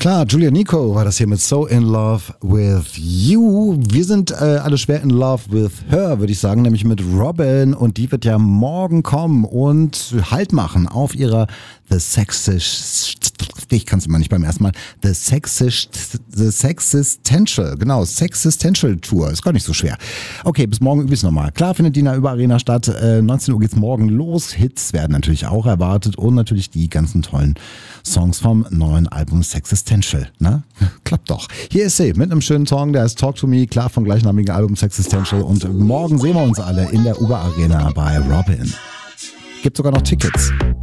Klar, Julia Nico war das hier mit So in Love with You. Wir sind alle schwer in love with her, würde ich sagen, nämlich mit Robin. Und die wird ja morgen kommen und Halt machen auf ihrer The Sexistential, genau, Sexistential Tour. Ist gar nicht so schwer. Okay, bis morgen übe ich es nochmal. Klar findet die in der Über-Arena statt. 19 Uhr geht's morgen los. Hits werden natürlich auch erwartet und natürlich die ganzen tollen Songs vom neuen Album Sexistential. Ne? Klappt doch. Hier ist sie mit einem schönen Song, der heißt Talk to Me, klar vom gleichnamigen Album Sexistential. Und morgen sehen wir uns alle in der Über-Arena bei Robin. Gibt sogar noch Tickets.